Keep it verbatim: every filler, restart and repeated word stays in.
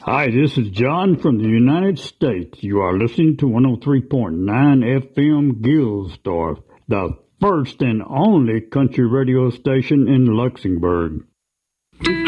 Hi, this is John from the United States. You are listening to one oh three point nine F M Gilsdorf, the first and only country radio station in Luxembourg.